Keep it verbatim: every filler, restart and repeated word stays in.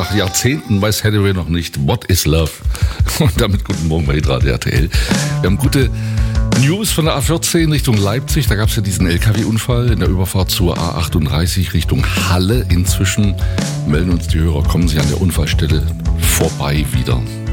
nach Jahrzehnten weiß Hathaway noch nicht, what is love? Und damit guten Morgen bei Hitradio R T L. Wir haben gute News von der A vierzehn Richtung Leipzig. Da gab es ja diesen L K W-Unfall in der Überfahrt zur A achtunddreißig Richtung Halle. Inzwischen melden uns die Hörer, kommen sie an der Unfallstelle vorbei wieder.